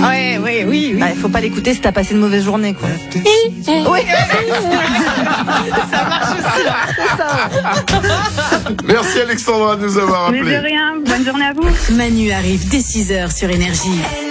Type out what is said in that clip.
Oui. Il faut pas l'écouter si t'as passé une mauvaise journée, quoi. Oui. Ça marche aussi, là. C'est ça. Merci Alexandra de nous avoir Mais appelés. de rien, bonne journée à vous. Manu arrive dès 6h sur Énergie.